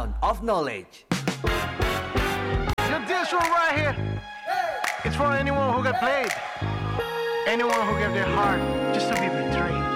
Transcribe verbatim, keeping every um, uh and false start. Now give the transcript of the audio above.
sound of knowledge. Yo, this one right here, it's for anyone who got played, anyone who gave their heart just to be betrayed.